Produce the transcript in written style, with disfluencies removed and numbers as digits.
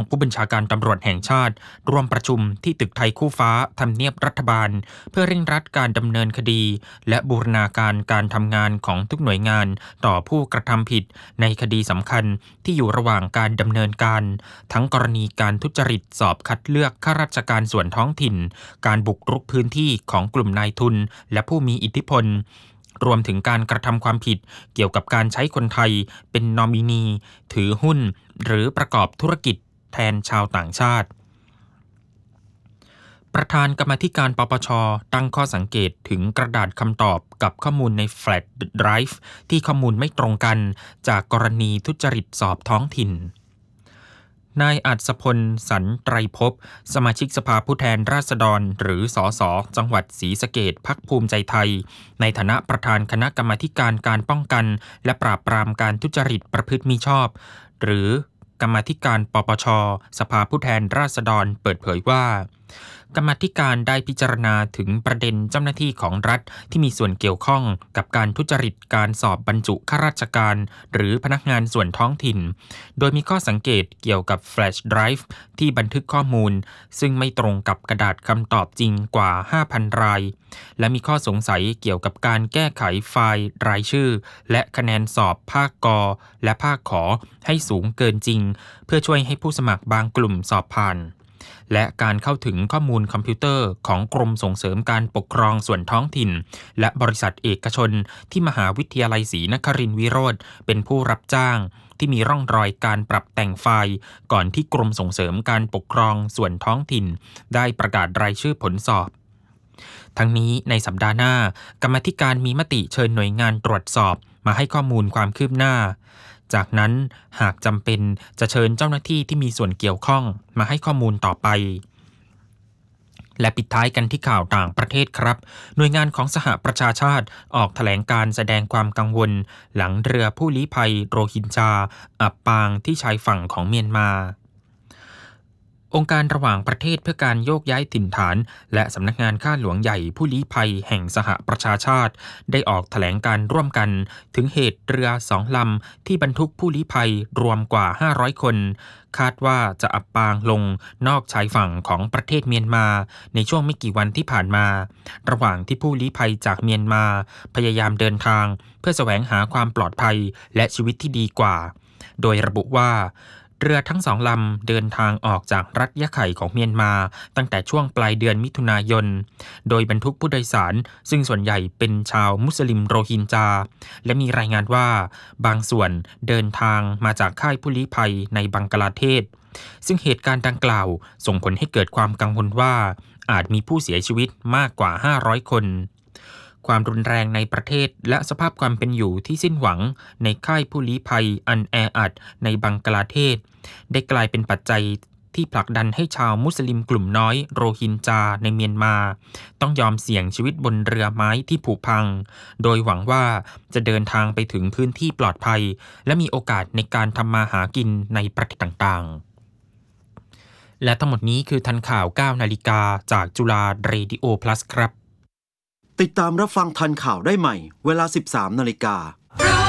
ผู้บัญชาการตำรวจแห่งชาติร่วมประชุมที่ตึกไทยคู่ฟ้าทำเนียบรัฐบาลเพื่อเร่งรัดการดำเนินคดีและบูรณาการการทำงานของทุกหน่วยงานต่อผู้กระทำผิดในคดีสำคัญที่อยู่ระหว่างการดำเนินการทั้งกรณีการทุจริตสอบคัดเลือกข้าราชการส่วนท้องถิ่นการบุกรุกพื้นที่ของกลุ่มนายทุนและผู้มีอิทธิพลรวมถึงการกระทำความผิดเกี่ยวกับการใช้คนไทยเป็นนอมินีถือหุ้นหรือประกอบธุรกิจแทนชาวต่างชาติประธานกรรมาธิการปปช.ตั้งข้อสังเกตถึงกระดาษคำตอบกับข้อมูลในแฟลชไดรฟ์ที่ข้อมูลไม่ตรงกันจากกรณีทุจริตสอบท้องถิ่นนายอัศพลสันไตรภพสมาชิกสภาผู้แทนราษฎรหรือสสจังหวัดศรีสะเกษพรรคภูมิใจไทยในฐานะประธานคณะกรรมาธิการการป้องกันและปราบปรามการทุจริตประพฤติมิชอบหรือกรรมาธิการปปช.สภาผู้แทนราษฎรเปิดเผยว่ากรรมาธิการได้พิจารณาถึงประเด็นเจ้าหน้าที่ของรัฐที่มีส่วนเกี่ยวข้องกับการทุจริตการสอบบรรจุข้าราชการหรือพนักงานส่วนท้องถิ่นโดยมีข้อสังเกตเกี่ยวกับแฟลชไดรฟ์ที่บันทึกข้อมูลซึ่งไม่ตรงกับกระดาษคำตอบจริงกว่า 5,000 รายและมีข้อสงสัยเกี่ยวกับการแก้ไขไฟล์รายชื่อและคะแนนสอบภาคกและภาคขอให้สูงเกินจริงเพื่อช่วยให้ผู้สมัครบางกลุ่มสอบผ่านและการเข้าถึงข้อมูลคอมพิวเตอร์ของกรมส่งเสริมการปกครองส่วนท้องถิ่นและบริษัทเอกชนที่มหาวิทยาลัยศรีนครินทร์วิโรธเป็นผู้รับจ้างที่มีร่องรอยการปรับแต่งไฟล์ก่อนที่กรมส่งเสริมการปกครองส่วนท้องถิ่นได้ประกาศรายชื่อผลสอบทั้งนี้ในสัปดาห์หน้ากรรมาธิการมีมติเชิญหน่วยงานตรวจสอบมาให้ข้อมูลความคืบหน้าจากนั้นหากจำเป็นจะเชิญเจ้าหน้าที่ที่มีส่วนเกี่ยวข้องมาให้ข้อมูลต่อไปและปิดท้ายกันที่ข่าวต่างประเทศครับหน่วยงานของสหประชาชาติออกแถลงการแสดงความกังวลหลังเรือผู้ลี้ภัยโรฮิงญาอับปางที่ชายฝั่งของเมียนมาองค์การระหว่างประเทศเพื่อการโยกย้ายถิ่นฐานและสำนักงานข้าหลวงใหญ่ผู้ลี้ภัยแห่งสหประชาชาติได้ออกแถลงการร่วมกันถึงเหตุเรือ2 ลำที่บรรทุกผู้ลี้ภัยรวมกว่า500 คนคาดว่าจะอับปางลงนอกชายฝั่งของประเทศเมียนมาในช่วงไม่กี่วันที่ผ่านมาระหว่างที่ผู้ลี้ภัยจากเมียนมาพยายามเดินทางเพื่อแสวงหาความปลอดภัยและชีวิตที่ดีกว่าโดยระบุว่าเรือทั้ง2 ลำเดินทางออกจากรัฐยะไข่ของเมียนมาตั้งแต่ช่วงปลายเดือนมิถุนายนโดยบรรทุกผู้โดยสารซึ่งส่วนใหญ่เป็นชาวมุสลิมโรฮิงญาและมีรายงานว่าบางส่วนเดินทางมาจากค่ายผู้ลี้ภัยในบังกลาเทศซึ่งเหตุการณ์ดังกล่าวส่งผลให้เกิดความกังวลว่าอาจมีผู้เสียชีวิตมากกว่า500 คนความรุนแรงในประเทศและสภาพความเป็นอยู่ที่สิ้นหวังในค่ายผู้ลี้ภัยอันแออัดในบังกลาเทศได้กลายเป็นปัจจัยที่ผลักดันให้ชาวมุสลิมกลุ่มน้อยโรฮิงญาในเมียนมาต้องยอมเสี่ยงชีวิตบนเรือไม้ที่ผุพังโดยหวังว่าจะเดินทางไปถึงพื้นที่ปลอดภัยและมีโอกาสในการทำมาหากินในประเทศต่างๆและทั้งหมดนี้คือทันข่าว 9 นาฬิกาจากจุฬาเรดิโอพลัสครับติดตามรับฟังทันข่าวได้ใหม่เวลา 13 นาฬิกา